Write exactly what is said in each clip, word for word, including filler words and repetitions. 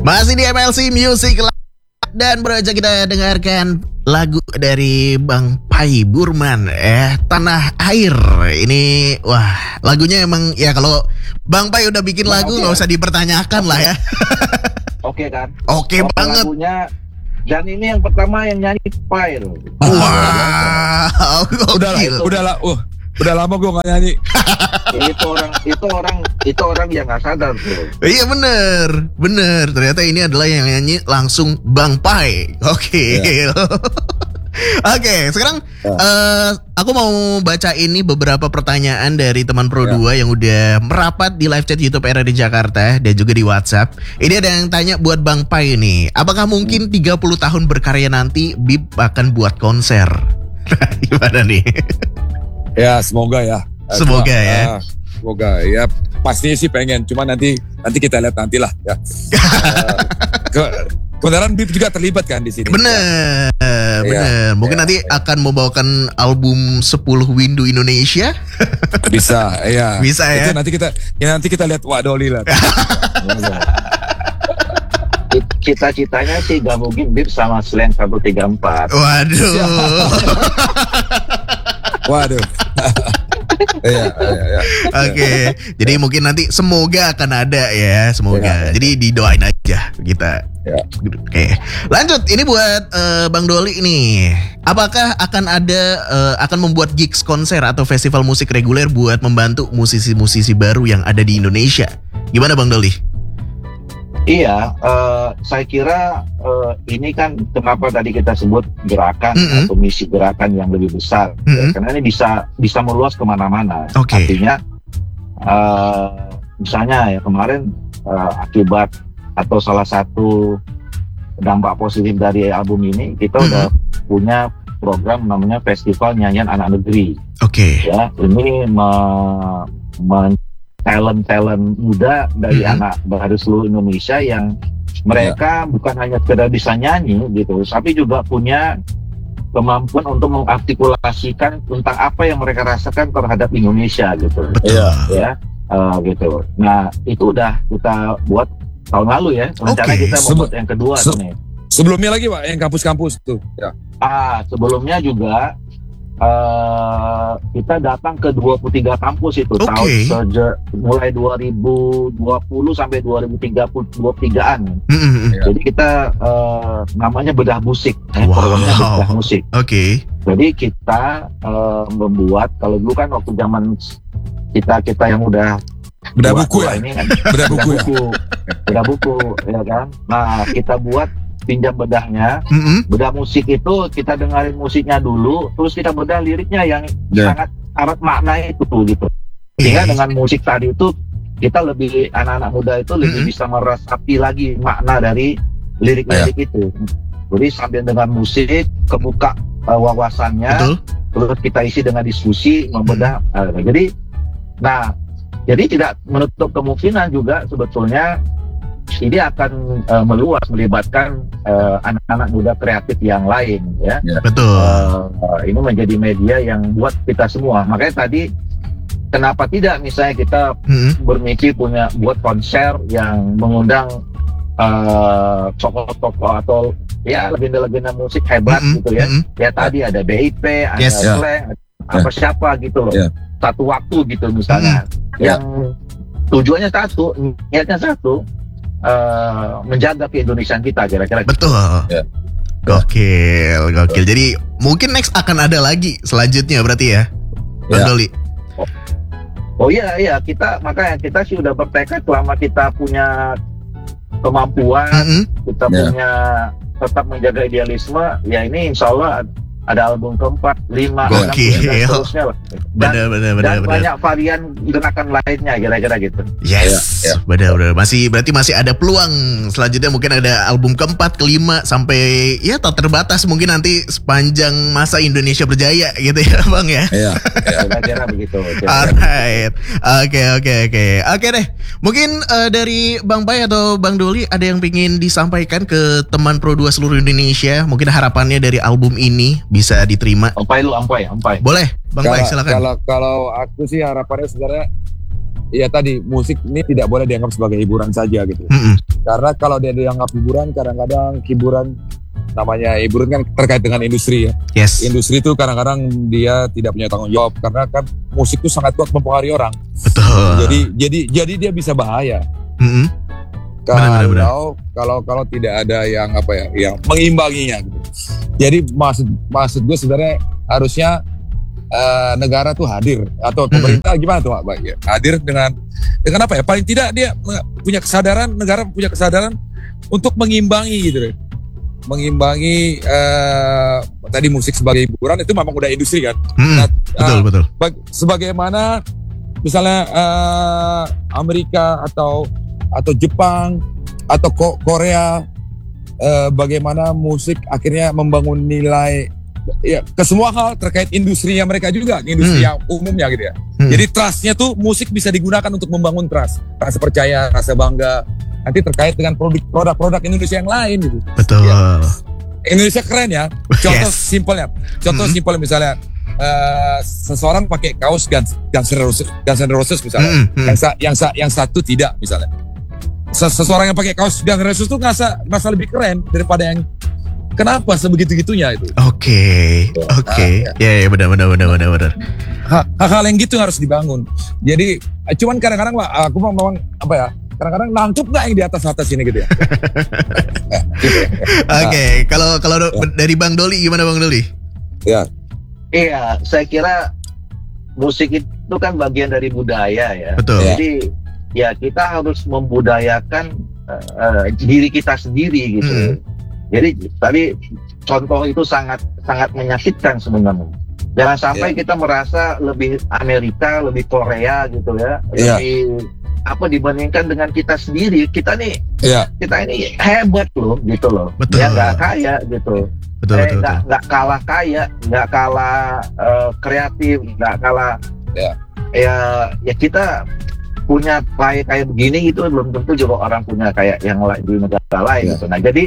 Masih di M L C Music dan bro aja kita dengarkan lagu dari Bang Pai Burman eh Tanah Air. Ini wah lagunya emang ya kalau Bang Pai udah bikin Bang, lagu okay, nggak ya? usah dipertanyakan lah ya. Oke kan? Oke Oh, banget. Lagunya, dan ini yang pertama yang nyanyi Pai loh. Wow, Udah lah, gokil. udah lah, uh, udah lama gue gak nyanyi. itu orang, itu orang, itu orang yang nggak sadar tuh. Iya bener, bener. Ternyata ini adalah yang nyanyi langsung Bang Pai. Oke. Ya. Oke, sekarang Ya. eh, aku mau baca ini beberapa pertanyaan dari teman Pro Ya. dua yang udah merapat di live chat YouTube R R di Jakarta dan juga di WhatsApp. Ini ada yang tanya buat Bang Pai nih. Apakah mungkin tiga puluh tahun berkarya nanti Bib akan buat konser? Gimana nih? Ya semoga ya. Eh, Semoga cuma, ya. ah, semoga ya. Pastinya sih pengen. Cuma nanti nanti kita lihat nanti lah ya. Eh, ke- Kebenaran Bib juga terlibat kan di sini. Bener, bener. Mungkin ya, nanti ya. akan membawakan album sepuluh Windu Indonesia. Bisa, ya. Bisa, ya. Itu nanti kita, ya nanti kita lihat Wak Doli lah. Cita-citanya sih gak mungkin Bib sama Slang seratus tiga puluh empat. Waduh. Waduh. Iya, iya, iya. Oke, jadi mungkin nanti semoga akan ada ya, semoga. Ya, ya. Jadi didoain aja kita. Ya. Oke, lanjut. Ini buat eh, Bang Doli nih. Apakah akan ada eh, akan membuat gigs konser atau festival musik reguler buat membantu musisi-musisi baru yang ada di Indonesia? Gimana Bang Doli? Iya, eh, saya kira eh, ini kan kenapa tadi kita sebut gerakan Mm-mm. atau misi gerakan yang lebih besar, Mm-mm. karena ini bisa bisa meluas kemana-mana. Oke. Artinya, eh, misalnya ya kemarin eh, akibat atau salah satu dampak positif dari album ini, kita Mm-mm. udah punya program namanya Festival Nyanyian Anak Negeri. Oke. Ya, ini me, me- talent-talent muda dari Mhm. anak baru seluruh Indonesia yang mereka bukan hanya sekedar bisa nyanyi gitu, tapi juga punya kemampuan untuk mengartikulasikan tentang apa yang mereka rasakan terhadap Indonesia gitu. Betul. Ya, eh, gitu. Nah, itu udah kita buat tahun lalu ya. Rencana Oke, kita sebe- membuat yang kedua se- nih. Sebelumnya lagi Pak, yang kampus-kampus tuh. Ya. Ah, sebelumnya juga eh kita datang ke dua puluh tiga kampus itu Oke. tahun seje- mulai dua ribu dua puluh sampai dua ribu tiga puluh dua puluh tigaan. Mm-mm. Ya. Jadi kita eh, namanya bedah musik, eh, Wow. programnya bedah musik. Oke. Jadi kita eh, membuat kalau dulu kan waktu zaman kita kita yang udah Beda tua- buku tua ya. ini kan Beda bedah buku ya. buku, bedah buku, ya kan. Nah kita buat pinjam bedahnya. Mm-mm. Bedah musik itu kita dengerin musiknya dulu, terus kita bedah liriknya yang Ya. sangat syarat makna itu gitu. Sehingga Iya. dengan musik tadi itu kita lebih anak-anak muda itu lebih Mm-mm. bisa meresapi lagi makna dari lirik-lirik itu. Jadi sambil dengan musik kebuka uh, wawasannya, Betul. terus kita isi dengan diskusi membedah. Uh, jadi, nah, jadi tidak menutup kemungkinan juga sebetulnya ini akan uh, meluas melibatkan uh, anak-anak muda kreatif yang lain ya. Betul. Uh, ini menjadi media yang buat kita semua. Makanya tadi kenapa tidak misalnya kita Mm-mm. bermimpi punya buat konser yang mengundang uh, tokoh-tokoh atau ya legenda-legenda musik hebat Mm-mm. gitu ya. Mm-mm. Ya tadi ada B I P, ada Yes. Ya. Slang, apa siapa gitu loh. Ya. Satu waktu gitu misalnya. Ya. Yang tujuannya satu, niatnya satu, uh, menjaga keindonesiaan kita kira-kira. Betul. Ya. Gokil, gokil. Jadi mungkin next akan ada lagi selanjutnya berarti ya, Bang Ya. Doli. Oh iya iya kita makanya kita sih udah bertekad selama kita punya kemampuan, Mm-mm. kita Ya. punya tetap menjaga idealisme, ya ini insya Allah ada album keempat, lima, enam, Gokil. tujuh, dan seterusnya lah. Dan, Benar, benar, benar, dan benar. banyak varian gerakan lainnya kira-kira gitu. Yes, Ya, ya. benar, benar. Masih berarti masih ada peluang selanjutnya mungkin ada album keempat, kelima sampai ya tak terbatas mungkin nanti sepanjang masa Indonesia berjaya gitu ya, Bang ya. Iya. Kira-kira begitu. Alright, oke oke oke oke deh. Mungkin eh, dari Bang Pai atau Bang Doli ada yang ingin disampaikan ke teman Pro dua seluruh Indonesia. Mungkin harapannya dari album ini bisa diterima. Ampai lu, ampai, ampai. Boleh, Bang Pai Kalau, silakan. kalau kalau aku sih harapannya sebenarnya ya tadi musik ini tidak boleh dianggap sebagai hiburan saja gitu. Mm-mm. Karena kalau dia dianggap hiburan, kadang-kadang hiburan namanya hiburan kan terkait dengan industri ya. Yes. Industri itu kadang-kadang dia tidak punya tanggung jawab karena kan musik itu sangat kuat mempengaruhi orang. Betul. Jadi jadi jadi dia bisa bahaya. Mm-mm. Benar, benar, benar. Kalau kalau kalau tidak ada yang apa ya, yang mengimbanginya gitu. Jadi maksud maksud gue sebenarnya harusnya uh, negara tuh hadir atau pemerintah gimana tuh Pak? Ya, hadir dengan dengan apa ya? Paling tidak dia punya kesadaran, negara punya kesadaran untuk mengimbangi gitu deh. Mengimbangi uh, tadi musik sebagai hiburan itu memang udah industri kan. Mm, Nah, betul uh, betul. bag- sebagaimana misalnya uh, Amerika atau atau Jepang atau Ko- Korea, uh, bagaimana musik akhirnya membangun nilai ya ke semua hal terkait industrinya mereka juga, industri Hmm. yang umumnya gitu ya. Hmm. Jadi trustnya tuh musik bisa digunakan untuk membangun trust, rasa percaya, rasa bangga. Nanti terkait dengan produk- produk-produk Indonesia yang lain gitu. Betul. Ya. Indonesia keren ya. Contoh Yes. simpelnya, contoh Mm-mm. simpel misalnya uh, seseorang pakai kaos Guns Guns N' Roses, Guns N' Roses misalnya, Mm-mm. yang, sa- yang sa- yang satu tidak misalnya. Ses- Seseorang yang pakai kaos Guns N' Roses tuh ngerasa ngerasa lebih keren daripada yang kenapa sebegitu-gitunya itu. Oke, oke. Ya, ya, benar, benar, benar, benar, benar. Ha- Hal-hal yang gitu harus dibangun. Jadi eh, cuman kadang-kadang Pak, aku mau memang apa ya? Kadang-kadang nangkep nggak yang di atas atas ini gitu ya. Nah, gitu ya. Oke, kalau kalau do- dari Bang Doli gimana Bang Doli? Ya, Iya, saya kira musik itu kan bagian dari budaya ya. Betul. Ya. Jadi ya kita harus membudayakan uh, uh, diri kita sendiri gitu. Hmm. Jadi tadi contoh itu sangat sangat menyakitkan sebenarnya. Jangan sampai kita merasa lebih Amerika, lebih Korea gitu ya, Iya. lebih apa dibandingkan dengan kita sendiri. Kita nih ya, kita ini hebat loh gitu loh. Betul. Ya nggak kaya gitu. Betul, Eh, betul, nggak betul. nggak kalah kaya, nggak kalah eh, kreatif, nggak kalah Ya. ya ya kita punya kayak kayak begini gitu belum tentu juga orang punya kayak yang lain di negara lain Ya. gitu. Nah jadi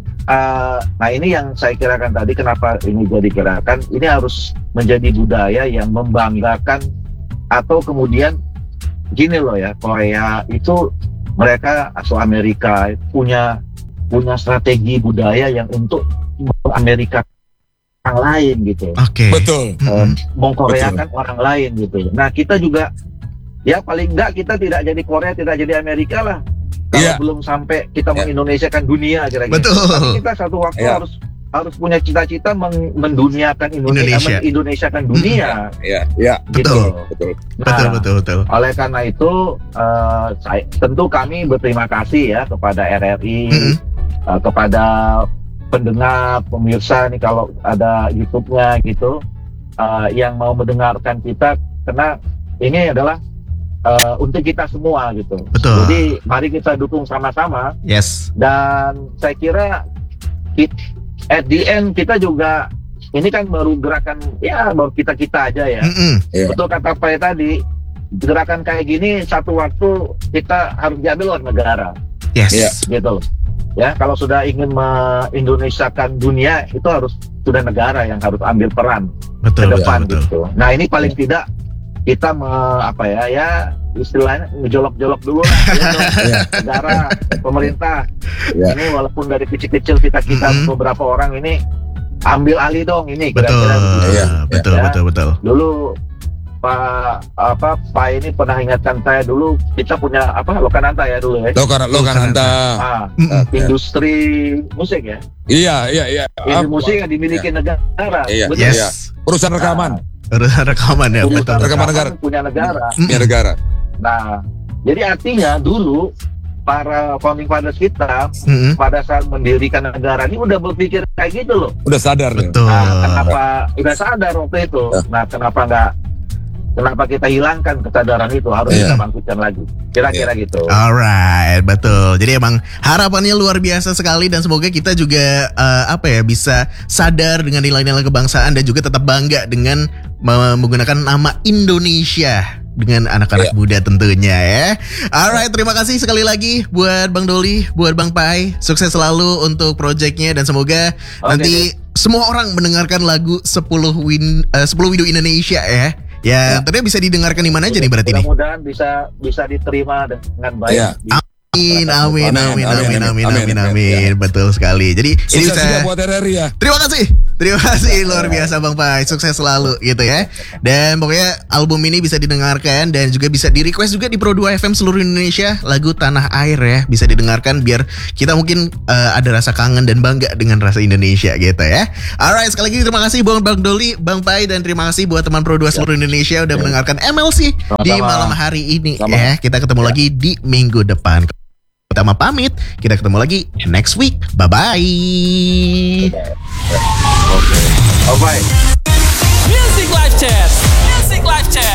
eh, nah ini yang saya kirakan tadi kenapa ini jadi gerakan ini harus menjadi budaya yang membanggakan atau kemudian gini loh ya Korea itu mereka atau Amerika punya punya strategi budaya yang untuk Amerika orang lain gitu, Oke. betul. Mm-mm. mengkoreakan orang lain gitu. Nah kita juga ya paling enggak kita tidak jadi Korea, tidak jadi Amerika lah. Kalau Iya. belum sampai kita Iya. mengindonesiakan dunia kira-kira. Betul. Tapi kita satu waktu Iya. harus harus punya cita-cita meng- menduniakan Indonesia, Indonesia. mengindonesiakan dunia. Ya, ya, Gitu. Betul. betul. Nah, Betul, betul, betul. oleh karena itu, eh, saya, tentu kami berterima kasih ya kepada R R I, Mm-mm. eh, kepada pendengar, pemirsa nih kalau ada YouTube-nya gitu, eh, yang mau mendengarkan kita, karena ini adalah eh, untuk kita semua gitu. Betul. Jadi mari kita dukung sama-sama Yes. dan saya kira it, at the end kita juga ini kan baru gerakan ya baru kita kita aja ya. Mm-mm. Ya. Betul kata Pak tadi, gerakan kayak gini satu waktu kita harus diambil oleh negara, Yes. Iya. gitu. Ya, kalau sudah ingin mengindonesiakan dunia itu harus sudah negara yang harus ambil peran Betul, ke betul, depan betul. gitu. Nah ini paling tidak kita me, apa ya ya istilahnya ngejolok-jolok dulu lah Iya. negara, pemerintah. Iya. Ini walaupun dari kecil-kecil kita kita Mm-mm. beberapa orang ini ambil alih dong ini Betul. kira-kira begitu. Iya, Betul, ya. betul, betul. Dulu Pak apa Pak ini pernah ingatkan saya dulu kita punya apa Lokananta ya dulu ya. Lokan Lokananta. Ah, Mm-mm. industri musik ya. Iya, iya, iya. Industri Apa? musik yang dimiliki negara. Iya. Betul. Yes. Iya. Perusahaan rekaman, Urusan rekaman ya, Urusan betul. Rekaman negara. punya negara. Mm-mm. punya negara. Nah, jadi artinya dulu para founding fathers kita Mm-mm. pada saat mendirikan negara ini udah berpikir kayak gitu loh. Udah sadar nih. Betul. Nah, kenapa udah sadar waktu itu? Nah, kenapa nggak? Kenapa kita hilangkan kesadaran itu? Harus Iya. kita bangkitkan lagi. Kira-kira gitu. Alright, betul. Jadi emang harapannya luar biasa sekali dan semoga kita juga eh, apa ya bisa sadar dengan nilai-nilai kebangsaan dan juga tetap bangga dengan me- menggunakan nama Indonesia dengan anak-anak Iya. muda tentunya ya. Alright, terima kasih sekali lagi buat Bang Doli, buat Bang Pai. Sukses selalu untuk projectnya dan semoga Oke, nanti semua orang mendengarkan lagu sepuluh win eh, sepuluh Windu Indonesia ya. Ya, Ya. tentunya bisa didengarkan di mana aja nih berarti nih? Mudah-mudahan bisa bisa diterima dengan baik Iya. di Amin, amin, amin, Amin, amin, amin, amin, amin, amin, amin, betul sekali. Jadi ini Sukses juga bisa. buat R R I ya. Terima kasih, terima kasih luar biasa Bang Pai, sukses selalu gitu ya. Dan pokoknya album ini bisa didengarkan dan juga bisa di request juga di Pro dua F M seluruh Indonesia lagu Tanah Air ya, bisa didengarkan biar kita mungkin uh, ada rasa kangen dan bangga dengan rasa Indonesia gitu ya. Alright, sekali lagi terima kasih buat Bang Doli, Bang Pai, dan terima kasih buat teman Pro dua seluruh Indonesia udah mendengarkan M L C di Sama-sama. malam hari ini Sama. ya. Kita ketemu lagi di minggu depan. Pertama pamit, kita ketemu lagi next week. Bye bye. Oke. Okay. Bye bye. Music Live Chat. Music Live Chat.